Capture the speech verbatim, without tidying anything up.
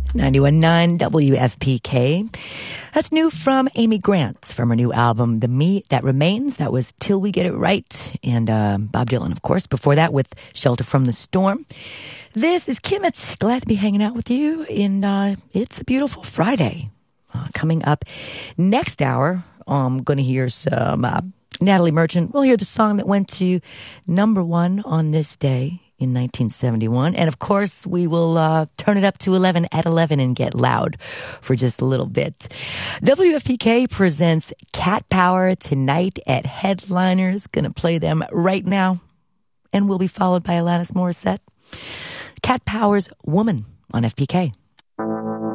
ninety-one point nine W F P K. That's new from Amy Grant from her new album, The Me That Remains. That was Till We Get It Right. And uh, Bob Dylan, of course, before that with Shelter from the Storm. This is Kimmett. Glad to be hanging out with you. And uh, it's a beautiful Friday. Uh, coming up next hour, I'm going to hear some uh, Natalie Merchant. We'll hear the song that went to number one on this day in nineteen seventy-one. And of course, we will uh, turn it up to eleven at eleven and get loud for just a little bit. W F P K presents Cat Power tonight at Headliners. Gonna play them right now. And we'll be followed by Alanis Morissette. Cat Power's Woman on F P K.